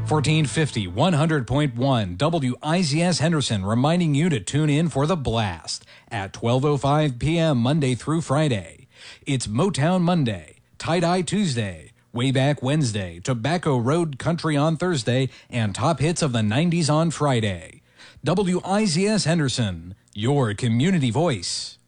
1450, 100.1 WIZS Henderson reminding you to tune in for The Blast at 12:05 p.m. Monday through Friday. It's Motown Monday, Tie-Dye Tuesday, Way Back Wednesday, Tobacco Road Country on Thursday, and Top Hits of the 90s on Friday. WIZS Henderson, your community voice.